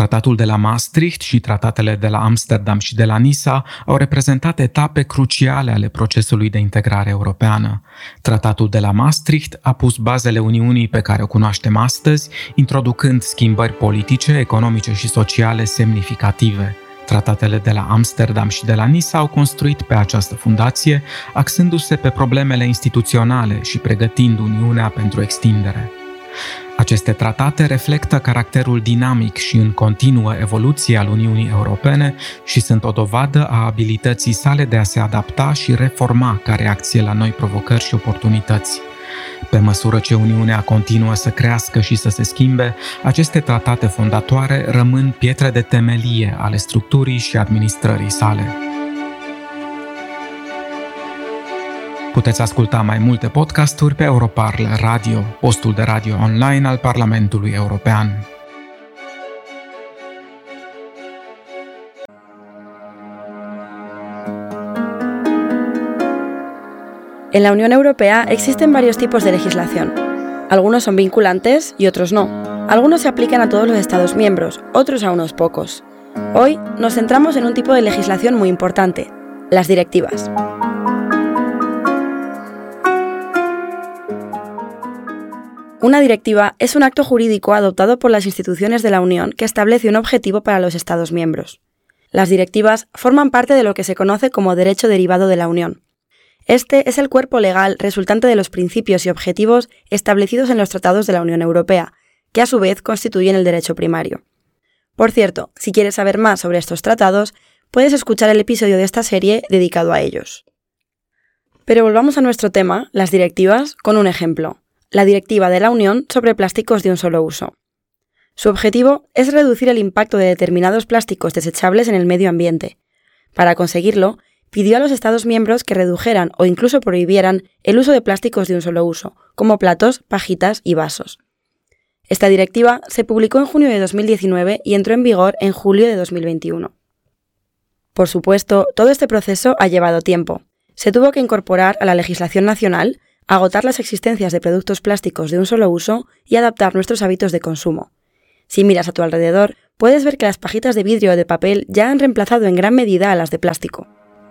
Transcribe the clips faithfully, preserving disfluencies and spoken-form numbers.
Tratatul de la Maastricht și tratatele de la Amsterdam și de la Nisa au reprezentat etape cruciale ale procesului de integrare europeană. Tratatul de la Maastricht a pus bazele Uniunii pe care o cunoaștem astăzi, introducând schimbări politice, economice și sociale semnificative. Tratatele de la Amsterdam și de la Nisa au construit pe această fundație, axându-se pe problemele instituționale și pregătind Uniunea pentru extindere. Aceste tratate reflectă caracterul dinamic și în continuă evoluție al Uniunii Europene și sunt o dovadă a abilității sale de a se adapta și reforma ca reacție la noi provocări și oportunități. Pe măsură ce Uniunea continuă să crească și să se schimbe, aceste tratate fondatoare rămân pietre de temelie ale structurii și administrării sale. Puteți asculta mai multe podcasturi pe Europarl Radio, postul de radio online al Parlamentului European. En la Unión Europea existen varios tipos de legislación. Algunos son vinculantes y otros no. Algunos se aplican a todos los Estados miembros, otros a unos pocos. Hoy nos centramos en un tipo de legislación muy importante, las directivas. Una directiva es un acto jurídico adoptado por las instituciones de la Unión que establece un objetivo para los Estados miembros. Las directivas forman parte de lo que se conoce como derecho derivado de la Unión. Este es el cuerpo legal resultante de los principios y objetivos establecidos en los tratados de la Unión Europea, que a su vez constituyen el derecho primario. Por cierto, si quieres saber más sobre estos tratados, puedes escuchar el episodio de esta serie dedicado a ellos. Pero volvamos a nuestro tema, las directivas, con un ejemplo. La Directiva de la Unión sobre plásticos de un solo uso. Su objetivo es reducir el impacto de determinados plásticos desechables en el medio ambiente. Para conseguirlo, pidió a los Estados miembros que redujeran o incluso prohibieran el uso de plásticos de un solo uso, como platos, pajitas y vasos. Esta directiva se publicó en junio de dos mil diecinueve y entró en vigor en julio de dos mil veintiuno. Por supuesto, todo este proceso ha llevado tiempo. Se tuvo que incorporar a la legislación nacional, agotar las existencias de productos plásticos de un solo uso y adaptar nuestros hábitos de consumo. Si miras a tu alrededor, puedes ver que las pajitas de vidrio o de papel ya han reemplazado en gran medida a las de plástico.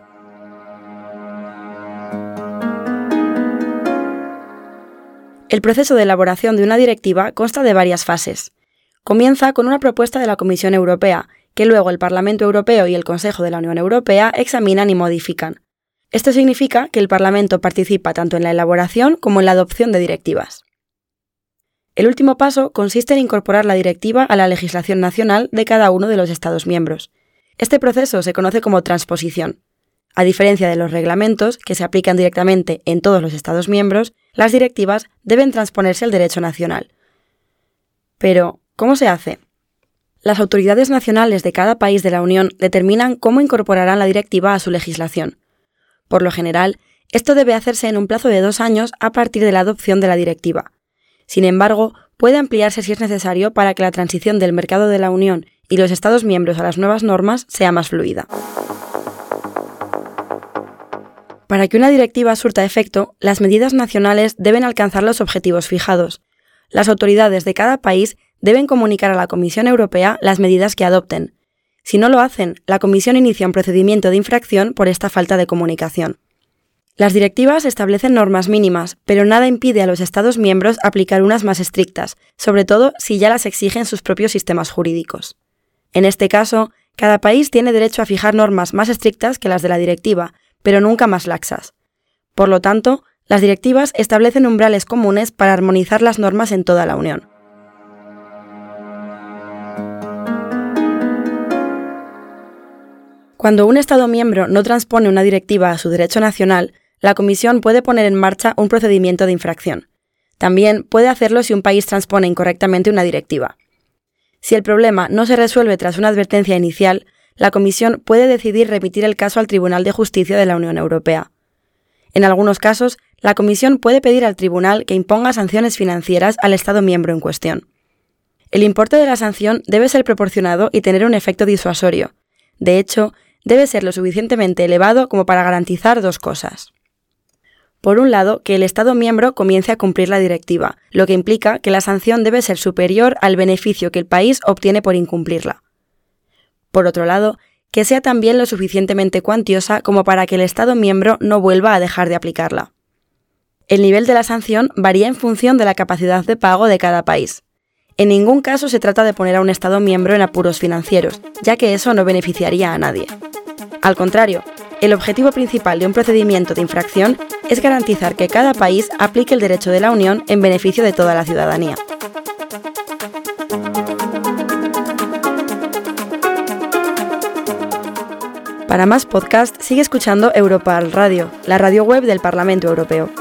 El proceso de elaboración de una directiva consta de varias fases. Comienza con una propuesta de la Comisión Europea, que luego el Parlamento Europeo y el Consejo de la Unión Europea examinan y modifican. Esto significa que el Parlamento participa tanto en la elaboración como en la adopción de directivas. El último paso consiste en incorporar la directiva a la legislación nacional de cada uno de los Estados miembros. Este proceso se conoce como transposición. A diferencia de los reglamentos, que se aplican directamente en todos los Estados miembros, las directivas deben transponerse al derecho nacional. Pero, ¿cómo se hace? Las autoridades nacionales de cada país de la Unión determinan cómo incorporarán la directiva a su legislación. Por lo general, esto debe hacerse en un plazo de dos años a partir de la adopción de la directiva. Sin embargo, puede ampliarse si es necesario para que la transición del mercado de la Unión y los Estados miembros a las nuevas normas sea más fluida. Para que una directiva surta efecto, las medidas nacionales deben alcanzar los objetivos fijados. Las autoridades de cada país deben comunicar a la Comisión Europea las medidas que adopten. Si no lo hacen, la Comisión inicia un procedimiento de infracción por esta falta de comunicación. Las directivas establecen normas mínimas, pero nada impide a los Estados miembros aplicar unas más estrictas, sobre todo si ya las exigen sus propios sistemas jurídicos. En este caso, cada país tiene derecho a fijar normas más estrictas que las de la directiva, pero nunca más laxas. Por lo tanto, las directivas establecen umbrales comunes para armonizar las normas en toda la Unión. Cuando un Estado miembro no transpone una directiva a su derecho nacional, la Comisión puede poner en marcha un procedimiento de infracción. También puede hacerlo si un país transpone incorrectamente una directiva. Si el problema no se resuelve tras una advertencia inicial, la Comisión puede decidir remitir el caso al Tribunal de Justicia de la Unión Europea. En algunos casos, la Comisión puede pedir al Tribunal que imponga sanciones financieras al Estado miembro en cuestión. El importe de la sanción debe ser proporcionado y tener un efecto disuasorio. De hecho, debe ser lo suficientemente elevado como para garantizar dos cosas. Por un lado, que el Estado miembro comience a cumplir la directiva, lo que implica que la sanción debe ser superior al beneficio que el país obtiene por incumplirla. Por otro lado, que sea también lo suficientemente cuantiosa como para que el Estado miembro no vuelva a dejar de aplicarla. El nivel de la sanción varía en función de la capacidad de pago de cada país. En ningún caso se trata de poner a un Estado miembro en apuros financieros, ya que eso no beneficiaría a nadie. Al contrario, el objetivo principal de un procedimiento de infracción es garantizar que cada país aplique el derecho de la Unión en beneficio de toda la ciudadanía. Para más podcast, sigue escuchando Europarl Radio, la radio web del Parlamento Europeo.